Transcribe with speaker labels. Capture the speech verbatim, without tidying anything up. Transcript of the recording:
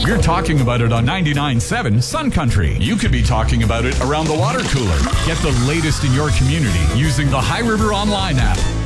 Speaker 1: We're talking about it on ninety-nine point seven Sun Country. You could be talking about it around the water cooler. Get the latest in your community using the High River Online app.